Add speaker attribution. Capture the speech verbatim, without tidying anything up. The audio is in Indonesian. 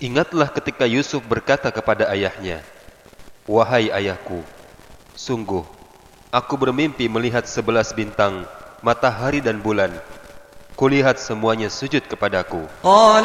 Speaker 1: Ingatlah ketika Yusuf berkata kepada ayahnya, "Wahai ayahku, sungguh aku bermimpi melihat sebelas bintang, matahari dan bulan. Kulihat semuanya sujud kepadaku."